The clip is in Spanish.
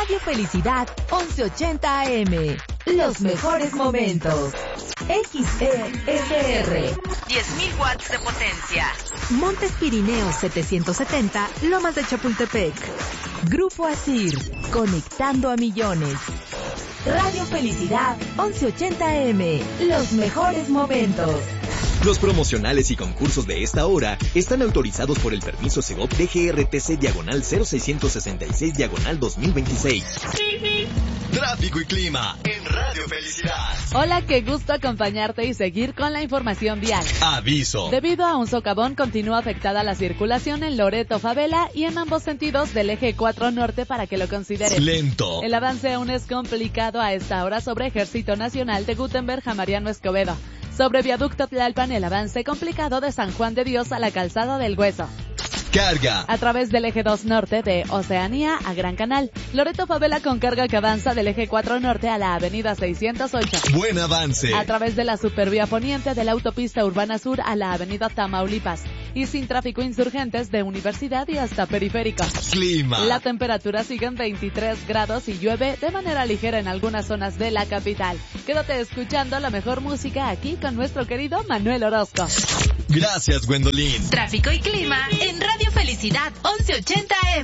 Radio Felicidad 1180 AM. Los mejores momentos. XESR. 10.000 watts de potencia. Montes Pirineos 770, Lomas de Chapultepec. Grupo Asir, conectando a millones. Radio Felicidad 1180 AM. Los mejores momentos. Los promocionales y concursos de esta hora están autorizados por el permiso Segov DGRTC/0666/2026. Tráfico y clima en Radio Felicidad. Hola, qué gusto acompañarte y seguir con la información vial. Aviso. Debido a un socavón continúa afectada la circulación en Loreto Favela y en ambos sentidos del eje 4 norte para que lo consideres. Lento. El avance aún es complicado a esta hora sobre Ejército Nacional de Gutenberg a Mariano Escobedo. Sobre Viaducto Tlalpan, el avance complicado de San Juan de Dios a la Calzada del Hueso. Carga. A través del eje 2 norte de Oceanía a Gran Canal. Loreto Favela con carga que avanza del eje 4 norte a la avenida 608. Buen avance. A través de la supervía poniente de la autopista urbana sur a la avenida Tamaulipas. Y sin tráfico insurgentes de Universidad y hasta Periférico. Clima. La temperatura sigue en 23 grados y llueve de manera ligera en algunas zonas de la capital. Quédate escuchando la mejor música aquí con nuestro querido Manuel Orozco. Gracias, Gwendolyn. Tráfico y clima en Radio Felicidad 1180 AM.